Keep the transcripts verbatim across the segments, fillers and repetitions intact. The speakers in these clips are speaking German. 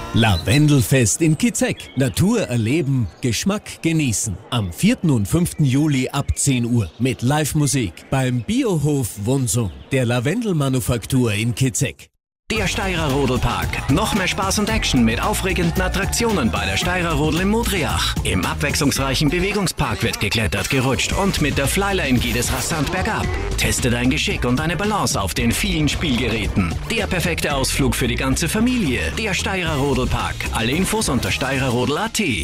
Lavendelfest in Kitzek. Natur erleben, Geschmack genießen. Am vierten und fünften Juli ab zehn Uhr mit Live-Musik beim Biohof Wonsum der Lavendelmanufaktur in Kitzek. Der Steirer Rodelpark. Noch mehr Spaß und Action mit aufregenden Attraktionen bei der Steirer Rodel in Modriach. Im abwechslungsreichen Bewegungspark wird geklettert, gerutscht und mit der Flylane geht es rasant bergab. Teste dein Geschick und deine Balance auf den vielen Spielgeräten. Der perfekte Ausflug für die ganze Familie. Der Steirer Rodelpark. Alle Infos unter steirerrodel punkt at.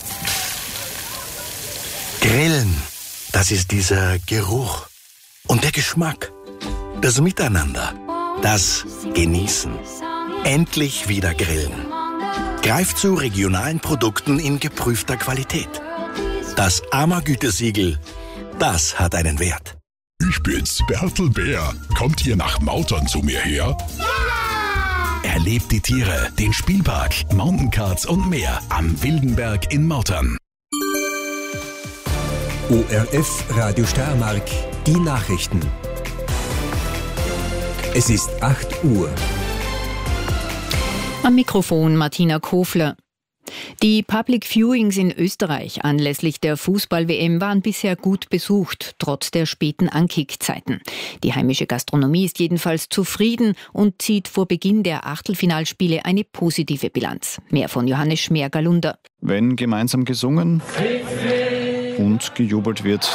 Grillen, das ist dieser Geruch und der Geschmack. Das Miteinander. Das Genießen. Endlich wieder grillen. Greift zu regionalen Produkten in geprüfter Qualität. Das A M A-Gütesiegel, das hat einen Wert. Ich bin's, Bertel Bär. Kommt ihr nach Mautern zu mir her? Ja! Erlebt die Tiere, den Spielpark, Mountainkarts und mehr am Wildenberg in Mautern. O R F Radio Steiermark, die Nachrichten. Es ist acht Uhr. Am Mikrofon Martina Kofler. Die Public Viewings in Österreich anlässlich der Fußball-W M waren bisher gut besucht, trotz der späten Ankickzeiten. Die heimische Gastronomie ist jedenfalls zufrieden und zieht vor Beginn der Achtelfinalspiele eine positive Bilanz. Mehr von Johannes Schmergalunder. Wenn gemeinsam gesungen und gejubelt wird,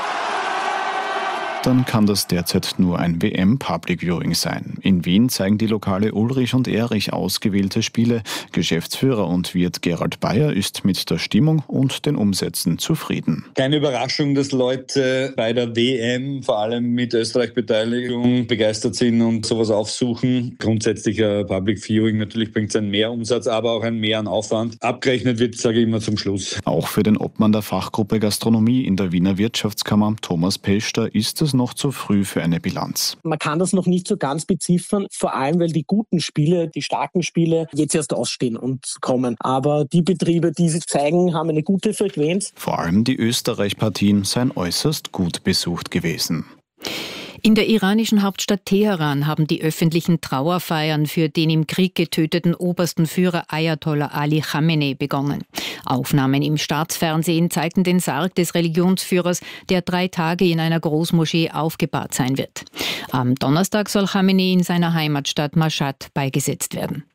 dann kann das derzeit nur ein W M-Public Viewing sein. In Wien zeigen die Lokale Ulrich und Erich ausgewählte Spiele. Geschäftsführer und Wirt Gerald Bayer ist mit der Stimmung und den Umsätzen zufrieden. Keine Überraschung, dass Leute bei der W M, vor allem mit Österreich-Beteiligung, begeistert sind und sowas aufsuchen. Grundsätzlich ein Public Viewing, natürlich bringt es einen Mehrumsatz, aber auch einen Mehr an Aufwand. Abgerechnet wird, sage ich immer, zum Schluss. Auch für den Obmann der Fachgruppe Gastronomie in der Wiener Wirtschaftskammer, Thomas Pester, ist es noch zu früh für eine Bilanz. Man kann das noch nicht so ganz beziffern, vor allem weil die guten Spiele, die starken Spiele jetzt erst ausstehen und kommen. Aber die Betriebe, die sie zeigen, haben eine gute Frequenz. Vor allem die Österreich-Partien seien äußerst gut besucht gewesen. In der iranischen Hauptstadt Teheran haben die öffentlichen Trauerfeiern für den im Krieg getöteten obersten Führer Ayatollah Ali Khamenei begonnen. Aufnahmen im Staatsfernsehen zeigten den Sarg des Religionsführers, der drei Tage in einer Großmoschee aufgebahrt sein wird. Am Donnerstag soll Khamenei in seiner Heimatstadt Mashhad beigesetzt werden.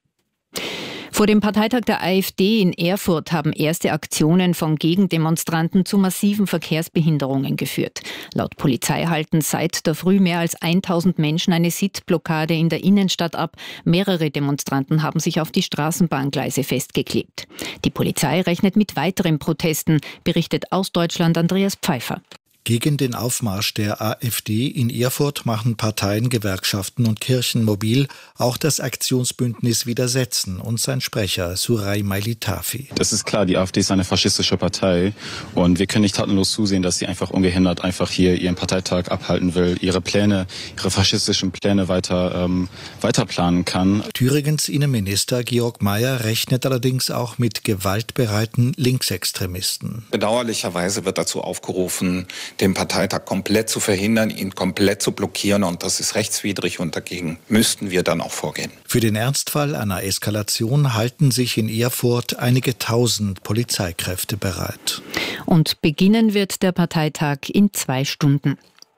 Vor dem Parteitag der AfD in Erfurt haben erste Aktionen von Gegendemonstranten zu massiven Verkehrsbehinderungen geführt. Laut Polizei halten seit der Früh mehr als tausend Menschen eine Sitzblockade in der Innenstadt ab. Mehrere Demonstranten haben sich auf die Straßenbahngleise festgeklebt. Die Polizei rechnet mit weiteren Protesten, berichtet aus Deutschland Andreas Pfeiffer. Gegen den Aufmarsch der AfD in Erfurt machen Parteien, Gewerkschaften und Kirchen mobil. Auch das Aktionsbündnis Widersetzen und sein Sprecher Suray Mailitafi. Das ist klar, die AfD ist eine faschistische Partei und wir können nicht tatenlos zusehen, dass sie einfach ungehindert einfach hier ihren Parteitag abhalten will, ihre Pläne, ihre faschistischen Pläne weiter, ähm, weiter planen kann. Thüringens Innenminister Georg Mayer rechnet allerdings auch mit gewaltbereiten Linksextremisten. Bedauerlicherweise wird dazu aufgerufen, den Parteitag komplett zu verhindern, ihn komplett zu blockieren, und das ist rechtswidrig und dagegen müssten wir dann auch vorgehen. Für den Ernstfall einer Eskalation halten sich in Erfurt einige tausend Polizeikräfte bereit. Und beginnen wird der Parteitag in zwei Stunden.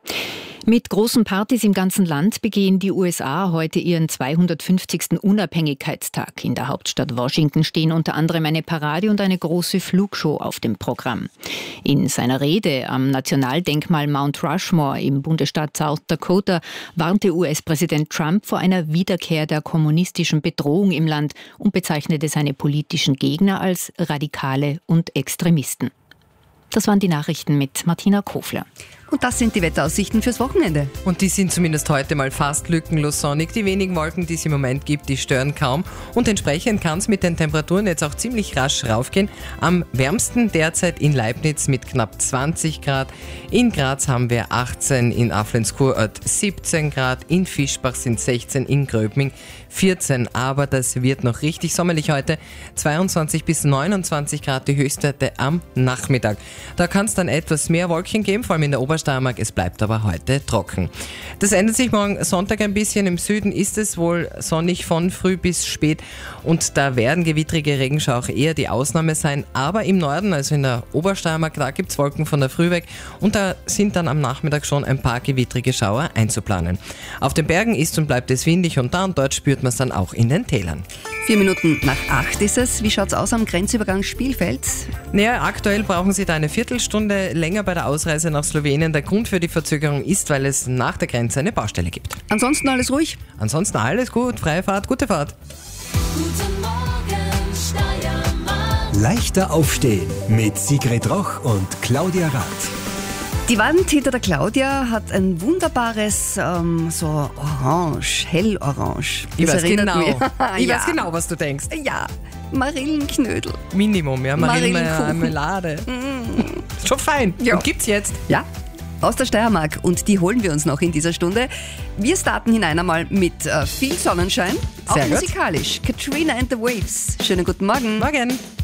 Mit großen Partys im ganzen Land begehen die U S A heute ihren zweihundertfünfzigsten Unabhängigkeitstag. In der Hauptstadt Washington stehen unter anderem eine Parade und eine große Flugshow auf dem Programm. In seiner Rede am Nationaldenkmal Mount Rushmore im Bundesstaat South Dakota warnte U S-Präsident Trump vor einer Wiederkehr der kommunistischen Bedrohung im Land und bezeichnete seine politischen Gegner als Radikale und Extremisten. Das waren die Nachrichten mit Martina Kofler. Und das sind die Wetteraussichten fürs Wochenende. Und die sind zumindest heute mal fast lückenlos sonnig. Die wenigen Wolken, die es im Moment gibt, die stören kaum. Und entsprechend kann es mit den Temperaturen jetzt auch ziemlich rasch raufgehen. Am wärmsten derzeit in Leibniz mit knapp zwanzig Grad. In Graz haben wir achtzehn, in Afflens-Kurort siebzehn Grad, in Fischbach sind sechzehn, in Gröbming vierzehn. Aber das wird noch richtig sommerlich heute. zweiundzwanzig bis neunundzwanzig Grad die Höchstwerte am Nachmittag. Da kann es dann etwas mehr Wolken geben, vor allem in der Oberschenkel. Obersteiermark. Es bleibt aber heute trocken. Das ändert sich morgen Sonntag ein bisschen. Im Süden ist es wohl sonnig von früh bis spät und da werden gewittrige Regenschauer auch eher die Ausnahme sein. Aber im Norden, also in der Obersteiermark, da gibt es Wolken von der Früh weg und da sind dann am Nachmittag schon ein paar gewittrige Schauer einzuplanen. Auf den Bergen ist und bleibt es windig und da und dort spürt man es dann auch in den Tälern. Vier Minuten nach acht ist es. Wie schaut's aus am Grenzübergang Spielfeld? Naja, aktuell brauchen Sie da eine Viertelstunde länger bei der Ausreise nach Slowenien. Der Grund für die Verzögerung ist, weil es nach der Grenze eine Baustelle gibt. Ansonsten alles ruhig? Ansonsten alles gut. Freie Fahrt, gute Fahrt. Guten Morgen, Steiermark. Leichter aufstehen mit Sigrid Roch und Claudia Rath. Die Wand hinter der Claudia hat ein wunderbares, ähm, so orange, hellorange. Ich weiß genau. Ich ja. weiß genau, was du denkst. Ja, Marillenknödel. Minimum, ja, Marillenkuchen. Marmelade. Mm. Schon fein. Ja. Und gibt's jetzt? Ja, aus der Steiermark und die holen wir uns noch in dieser Stunde. Wir starten hinein einmal mit äh, viel Sonnenschein, Sehr auch gut. musikalisch. Katrina and the Waves. Schönen guten Morgen. Morgen.